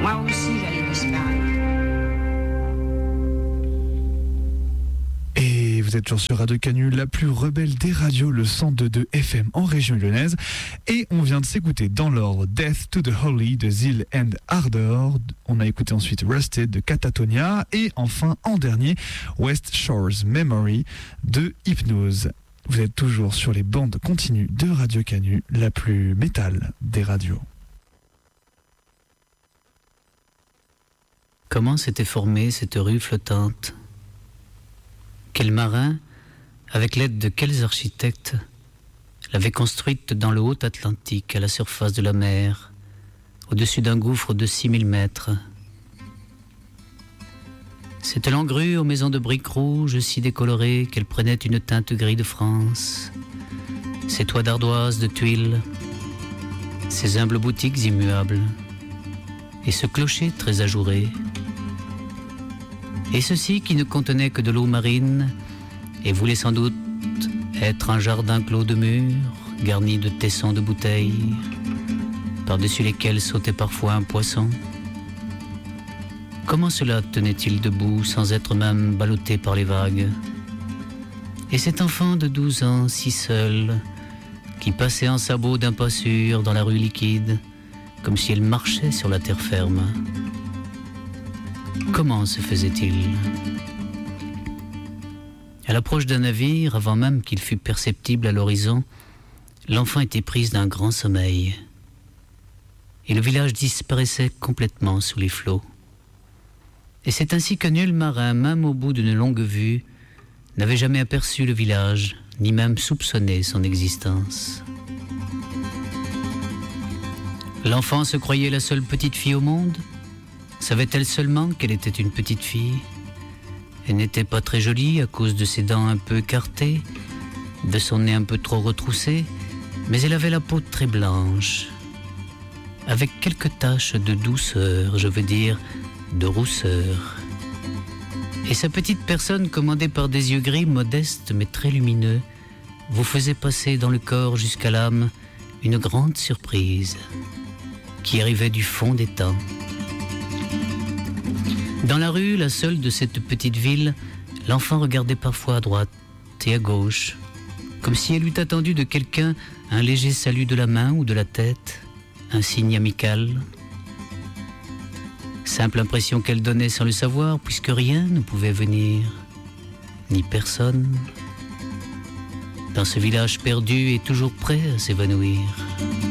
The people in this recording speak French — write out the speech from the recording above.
Moi aussi, j'allais disparaître. Et vous êtes toujours sur Radio Canu, la plus rebelle des radios, le 102.2 FM en région lyonnaise. Et on vient de s'écouter dans l'ordre Death to the Holy de Zeal and Ardor. On a écouté ensuite Rusted de Catatonia. Et enfin, en dernier, West Shores Memory de Hypnose. Vous êtes toujours sur les bandes continues de Radio Canu, la plus métal des radios. Comment s'était formée cette rue flottante ? Quel marin, avec l'aide de quels architectes, l'avait construite dans le haut Atlantique, à la surface de la mer, au-dessus d'un gouffre de 6000 mètres. Cette longue rue aux maisons de briques rouges si décolorées qu'elle prenait une teinte gris de France, ces toits d'ardoise de tuiles, ces humbles boutiques immuables, et ce clocher très ajouré, et ceci qui ne contenait que de l'eau marine et voulait sans doute être un jardin clos de murs, garni de tessons de bouteilles, par-dessus lesquels sautait parfois un poisson. Comment cela tenait-il debout sans être même ballotté par les vagues ? Et cet enfant de 12 ans, si seul, qui passait en sabots d'un pas sûr dans la rue liquide, comme si elle marchait sur la terre ferme. Comment se faisait-il ? À l'approche d'un navire, avant même qu'il fût perceptible à l'horizon, l'enfant était prise d'un grand sommeil. Et le village disparaissait complètement sous les flots. Et c'est ainsi que nul marin, même au bout d'une longue vue, n'avait jamais aperçu le village, ni même soupçonné son existence. L'enfant se croyait la seule petite fille au monde ? Savait-elle seulement qu'elle était une petite fille ? Elle n'était pas très jolie à cause de ses dents un peu écartées, de son nez un peu trop retroussé, mais elle avait la peau très blanche, avec quelques taches de douceur, je veux dire de rousseur. Et sa petite personne, commandée par des yeux gris, modestes mais très lumineux, vous faisait passer dans le corps jusqu'à l'âme une grande surprise qui arrivait du fond des temps. Dans la rue, la seule de cette petite ville, l'enfant regardait parfois à droite et à gauche, comme si elle eût attendu de quelqu'un un léger salut de la main ou de la tête, un signe amical. Simple impression qu'elle donnait sans le savoir, puisque rien ne pouvait venir, ni personne, dans ce village perdu et toujours prêt à s'évanouir.